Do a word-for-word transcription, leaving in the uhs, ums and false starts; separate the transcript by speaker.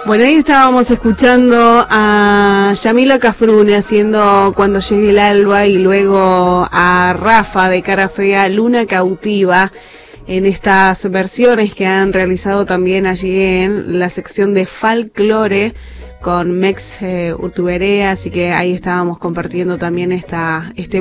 Speaker 1: Bueno, ahí estábamos escuchando a Yamila Cafrune haciendo Cuando llegue el alba, y luego a Rafa de Cara Fea, Luna Cautiva, en estas versiones que han realizado también allí en la sección de Folklore con Mex eh, Urtuberea, así que ahí estábamos compartiendo también esta este